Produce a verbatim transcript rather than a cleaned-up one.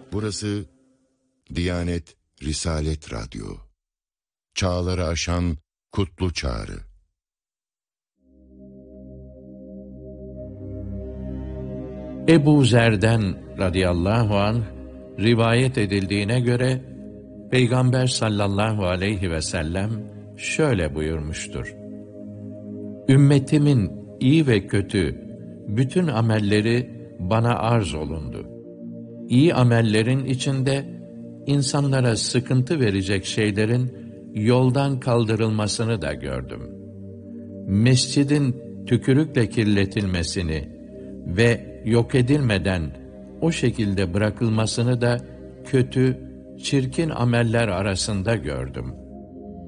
Burası Diyanet Risalet Radyo. Çağları aşan kutlu çağrı. Ebu Zer'den radıyallahu anh rivayet edildiğine göre Peygamber sallallahu aleyhi ve sellem şöyle buyurmuştur: Ümmetimin iyi ve kötü bütün amelleri bana arz olundu. İyi amellerin içinde insanlara sıkıntı verecek şeylerin yoldan kaldırılmasını da gördüm. Mescidin tükürükle kirletilmesini ve yok edilmeden o şekilde bırakılmasını da kötü, çirkin ameller arasında gördüm.